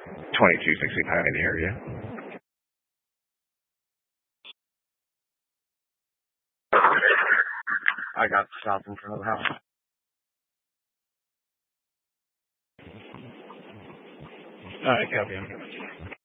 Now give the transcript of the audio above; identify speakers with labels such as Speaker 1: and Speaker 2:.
Speaker 1: 2265 in the area.
Speaker 2: I got the stop in front of the house.
Speaker 1: All right, copy.